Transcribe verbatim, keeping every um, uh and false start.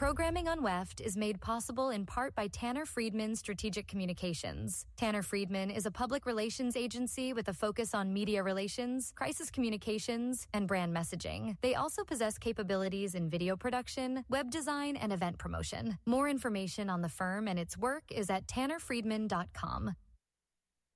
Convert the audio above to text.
Programming on W E F T is made possible in part by Tanner Friedman Strategic Communications. Tanner Friedman is a public relations agency with a focus on media relations, crisis communications, and brand messaging. They also possess capabilities in video production, web design, and event promotion. More information on the firm and its work is at tanner friedman dot com.